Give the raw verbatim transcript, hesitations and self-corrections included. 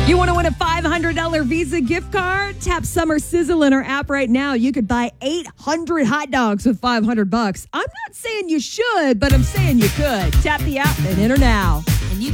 You want to win a five hundred dollars Visa gift card? Tap Summer Sizzle in our app right now. You could buy eight hundred hot dogs with five hundred bucks. I'm not saying you should, but I'm saying you could. Tap the app and enter now.